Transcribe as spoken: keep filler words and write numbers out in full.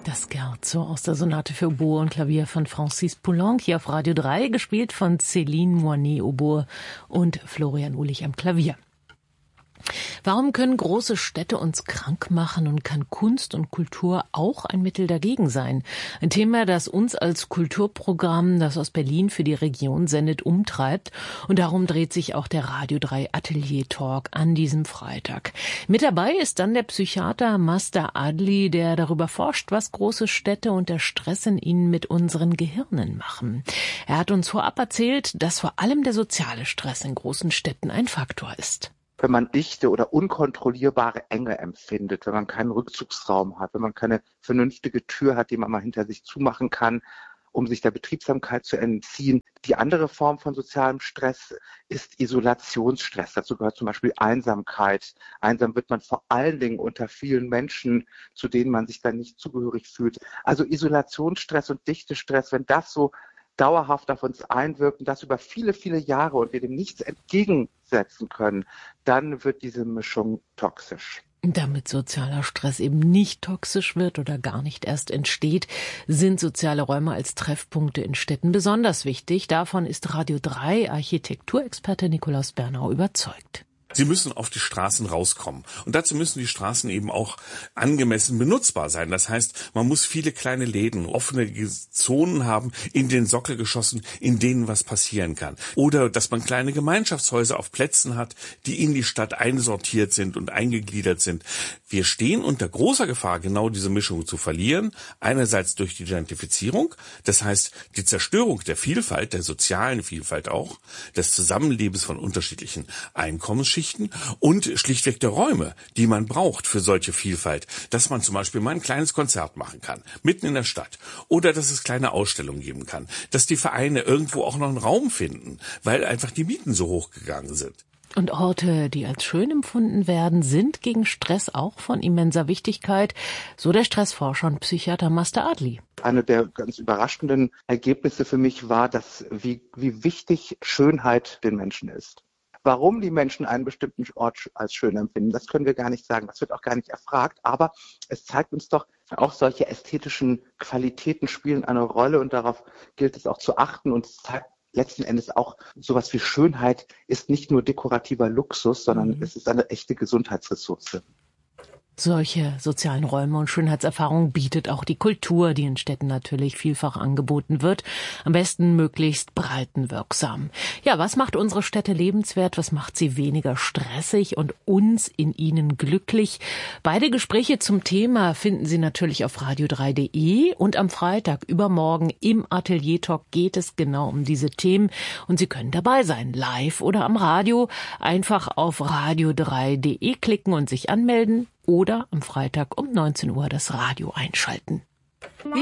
Das Scherzo aus der Sonate für Oboe und Klavier von Francis Poulenc, hier auf Radio drei, gespielt von Céline Moinet Oboe und Florian Uhlich am Klavier. Warum können große Städte uns krank machen und kann Kunst und Kultur auch ein Mittel dagegen sein? Ein Thema, das uns als Kulturprogramm, das aus Berlin für die Region sendet, umtreibt. Und darum dreht sich auch der Radio drei Atelier Talk an diesem Freitag. Mit dabei ist dann der Psychiater Master Adli, der darüber forscht, was große Städte und der Stress in ihnen mit unseren Gehirnen machen. Er hat uns vorab erzählt, dass vor allem der soziale Stress in großen Städten ein Faktor ist. Wenn man dichte oder unkontrollierbare Enge empfindet, wenn man keinen Rückzugsraum hat, wenn man keine vernünftige Tür hat, die man mal hinter sich zumachen kann, um sich der Betriebsamkeit zu entziehen. Die andere Form von sozialem Stress ist Isolationsstress. Dazu gehört zum Beispiel Einsamkeit. Einsam wird man vor allen Dingen unter vielen Menschen, zu denen man sich dann nicht zugehörig fühlt. Also Isolationsstress und Dichtestress, wenn das so dauerhaft auf uns einwirkt und das über viele, viele Jahre und wir dem nichts entgegensetzen können, dann wird diese Mischung toxisch. Damit sozialer Stress eben nicht toxisch wird oder gar nicht erst entsteht, sind soziale Räume als Treffpunkte in Städten besonders wichtig. Davon ist Radio drei Architekturexperte Nikolaus Bernau überzeugt. Sie müssen auf die Straßen rauskommen. Und dazu müssen die Straßen eben auch angemessen benutzbar sein. Das heißt, man muss viele kleine Läden, offene Zonen haben, in den Sockel geschossen, in denen was passieren kann. Oder dass man kleine Gemeinschaftshäuser auf Plätzen hat, die in die Stadt einsortiert sind und eingegliedert sind. Wir stehen unter großer Gefahr, genau diese Mischung zu verlieren. Einerseits durch die Gentrifizierung, das heißt die Zerstörung der Vielfalt, der sozialen Vielfalt auch, des Zusammenlebens von unterschiedlichen Einkommensschichten, und schlichtweg der Räume, die man braucht für solche Vielfalt, dass man zum Beispiel mal ein kleines Konzert machen kann, mitten in der Stadt, oder dass es kleine Ausstellungen geben kann, dass die Vereine irgendwo auch noch einen Raum finden, weil einfach die Mieten so hoch gegangen sind. Und Orte, die als schön empfunden werden, sind gegen Stress auch von immenser Wichtigkeit, so der Stressforscher und Psychiater Master Adli. Eine der ganz überraschenden Ergebnisse für mich war, dass wie, wie wichtig Schönheit den Menschen ist. Warum die Menschen einen bestimmten Ort als schön empfinden, das können wir gar nicht sagen. Das wird auch gar nicht erfragt. Aber es zeigt uns doch, auch solche ästhetischen Qualitäten spielen eine Rolle und darauf gilt es auch zu achten. Und es zeigt letzten Endes auch, sowas wie Schönheit ist nicht nur dekorativer Luxus, sondern mhm. es ist eine echte Gesundheitsressource. Solche sozialen Räume und Schönheitserfahrungen bietet auch die Kultur, die in Städten natürlich vielfach angeboten wird. Am besten möglichst breitenwirksam. Ja, was macht unsere Städte lebenswert? Was macht sie weniger stressig und uns in ihnen glücklich? Beide Gespräche zum Thema finden Sie natürlich auf radio drei punkt de und am Freitag übermorgen im Atelier Talk geht es genau um diese Themen und Sie können dabei sein, live oder am Radio. Einfach auf radio drei punkt de klicken und sich anmelden. Oder am Freitag um neunzehn Uhr das Radio einschalten.